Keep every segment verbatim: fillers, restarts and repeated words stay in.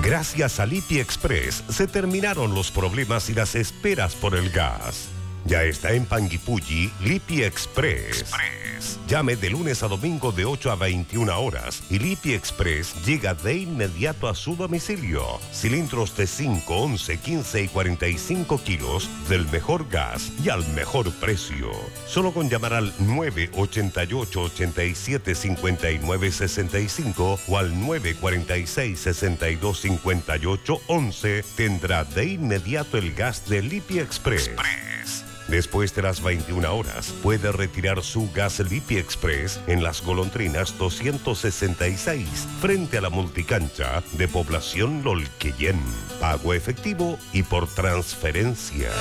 Gracias a Lipi Express se terminaron los problemas y las esperas por el gas. Ya está en Panguipulli Lipi Express. Express. Llame de lunes a domingo de ocho a veintiuna horas y Lipi Express llega de inmediato a su domicilio. Cilindros de cinco, once, quince y cuarenta y cinco kilos del mejor gas y al mejor precio. Solo con llamar al nueve ocho ocho, ocho siete, cinco nueve seis cinco o al nueve cuatro seis, seis dos cinco ocho once tendrá de inmediato el gas de Lipi Express. Express. Después de las veintiuna horas, puede retirar su gas Lipi Express en Las Golondrinas doscientos sesenta y seis, frente a la multicancha de Población Lolquillén. Pago efectivo y por transferencia.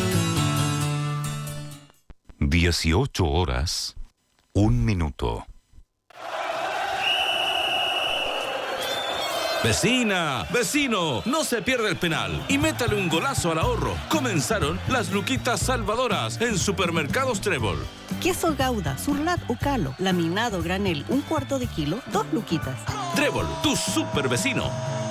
dieciocho horas, un minuto. Vecina, vecino, no se pierda el penal y métale un golazo al ahorro. Comenzaron las luquitas salvadoras en Supermercados Trébol. Queso Gouda, Surlat o Calo, laminado granel, un cuarto de kilo, dos luquitas. Trébol, tu super vecino.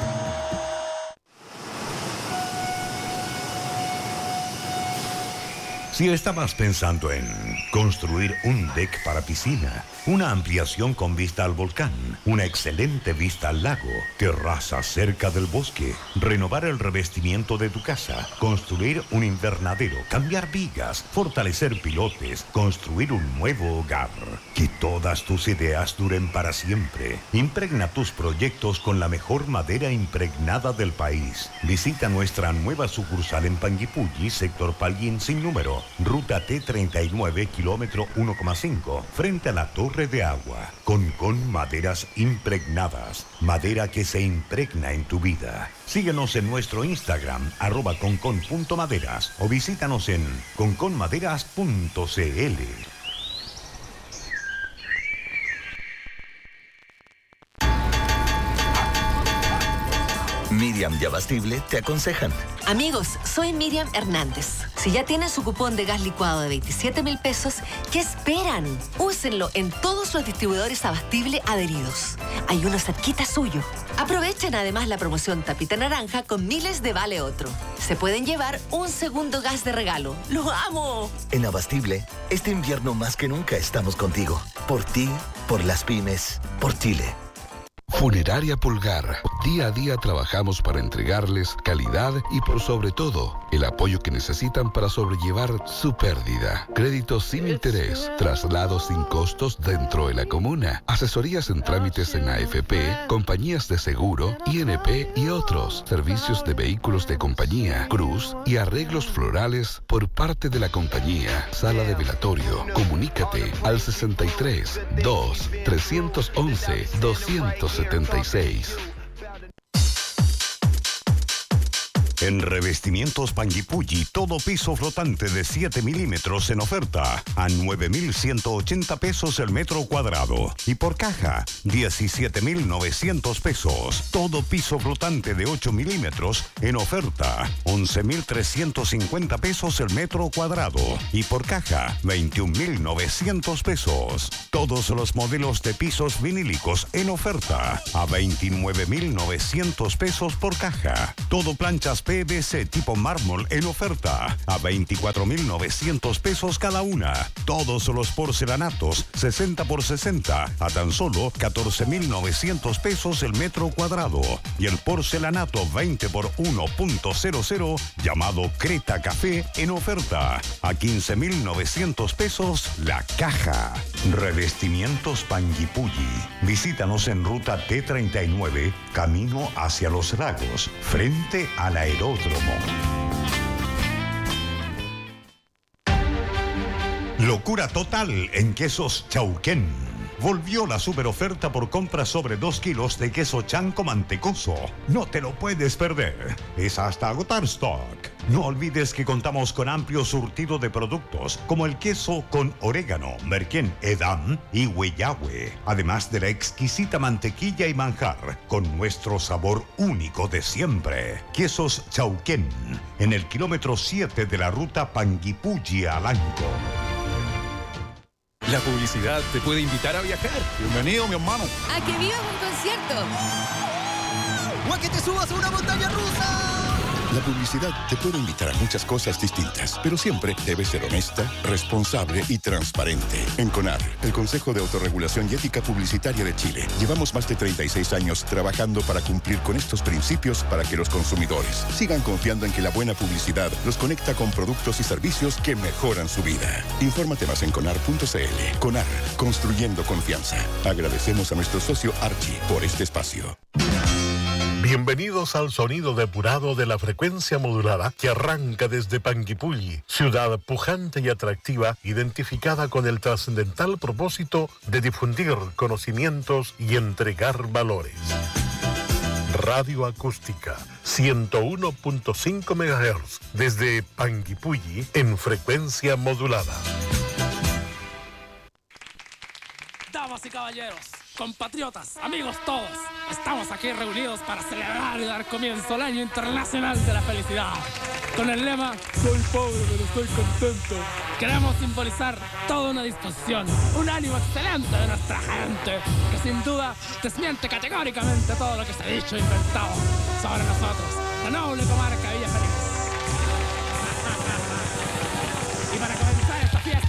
Si estabas pensando en construir un deck para piscina, una ampliación con vista al volcán, una excelente vista al lago, terrazas cerca del bosque, renovar el revestimiento de tu casa, construir un invernadero, cambiar vigas, fortalecer pilotes, construir un nuevo hogar, que todas tus ideas duren para siempre. Impregna tus proyectos con la mejor madera impregnada del país. Visita nuestra nueva sucursal en Panguipulli, sector Pallín sin número. Ruta T treinta y nueve, kilómetro uno coma cinco, frente a la Torre de Agua. Concon Maderas Impregnadas. Madera que se impregna en tu vida. Síguenos en nuestro Instagram, arroba concon.maderas, o visítanos en conconmaderas punto cl. Miriam y Abastible te aconsejan. Amigos, soy Miriam Hernández. Si ya tienen su cupón de gas licuado de veintisiete mil pesos, ¿qué esperan? Úsenlo en todos los distribuidores Abastible adheridos. Hay uno cerquita suyo. Aprovechen además la promoción Tapita Naranja con miles de vale otro. Se pueden llevar un segundo gas de regalo. ¡Lo amo! En Abastible, este invierno más que nunca estamos contigo. Por ti, por las pymes, por Chile. Funeraria Pulgar. Día a día trabajamos para entregarles calidad y por sobre todo el apoyo que necesitan para sobrellevar su pérdida. Créditos sin interés, traslados sin costos dentro de la comuna, asesorías en trámites en A F P, compañías de seguro, I N P y otros, servicios de vehículos de compañía, cruz y arreglos florales por parte de la compañía. Sala de velatorio. Comunícate al sesenta y tres, dos, trescientos once, doscientos setenta y seis. En Revestimientos Panguipulli, todo piso flotante de siete milímetros en oferta a nueve mil ciento ochenta pesos el metro cuadrado. Y por caja, diecisiete mil novecientos pesos. Todo piso flotante de ocho milímetros en oferta, once mil trescientos cincuenta pesos el metro cuadrado. Y por caja, veintiún mil novecientos pesos. Todos los modelos de pisos vinílicos en oferta a veintinueve mil novecientos pesos por caja. Todo planchas P V C tipo mármol en oferta a veinticuatro mil novecientos pesos cada una. Todos los porcelanatos sesenta por sesenta a tan solo catorce mil novecientos pesos el metro cuadrado. Y el porcelanato veinte por uno punto cero cero llamado Creta Café en oferta a quince mil novecientos pesos la caja. Revestimientos Panguipulli. Visítanos en ruta T treinta y nueve, camino hacia Los Lagos, frente al aeródromo. Locura total en Quesos Chauquén. Volvió la super oferta por compra sobre dos kilos de queso chanco mantecoso. No te lo puedes perder. Es hasta agotar stock. No olvides que contamos con amplio surtido de productos como el queso con orégano, merquén, edam y hueyahue. Además de la exquisita mantequilla y manjar con nuestro sabor único de siempre. Quesos Chauquén, en el kilómetro siete de la ruta Panguipulli a Alanco. La publicidad te puede invitar a viajar. Bienvenido, mi hermano. A que vivas un concierto. O a que que te subas a una montaña rusa! La publicidad te puede invitar a muchas cosas distintas, pero siempre debe ser honesta, responsable y transparente. En CONAR, el Consejo de Autorregulación y Ética Publicitaria de Chile, llevamos más de treinta y seis años trabajando para cumplir con estos principios para que los consumidores sigan confiando en que la buena publicidad los conecta con productos y servicios que mejoran su vida. Infórmate más en conar punto c l. CONAR, construyendo confianza. Agradecemos a nuestro socio Archie por este espacio. Bienvenidos al sonido depurado de la frecuencia modulada que arranca desde Panguipulli, ciudad pujante y atractiva, identificada con el trascendental propósito de difundir conocimientos y entregar valores. Radio Acústica, ciento uno punto cinco megahercios, desde Panguipulli en frecuencia modulada. Damas y caballeros, compatriotas, amigos todos, estamos aquí reunidos para celebrar y dar comienzo al Año Internacional de la Felicidad. Con el lema, soy pobre pero estoy contento. Queremos simbolizar toda una disposición, un ánimo excelente de nuestra gente, que sin duda desmiente categóricamente todo lo que se ha dicho e inventado sobre nosotros, la noble comarca Villa Feliz.